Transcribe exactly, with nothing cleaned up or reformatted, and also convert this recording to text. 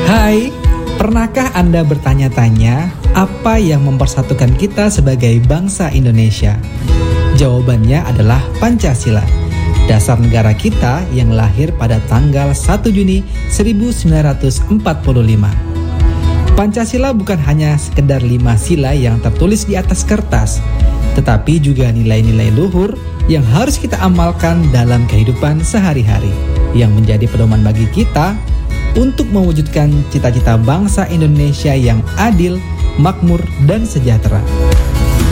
Hai, pernahkah Anda bertanya-tanya apa yang mempersatukan kita sebagai bangsa Indonesia? Jawabannya adalah Pancasila, dasar negara kita yang lahir pada tanggal satu Juni seribu sembilan ratus empat puluh lima. Pancasila bukan hanya sekedar lima sila yang tertulis di atas kertas, tetapi juga nilai-nilai luhur yang harus kita amalkan dalam kehidupan sehari-hari, yang menjadi pedoman bagi kita untuk mewujudkan cita-cita bangsa Indonesia yang adil, makmur, dan sejahtera.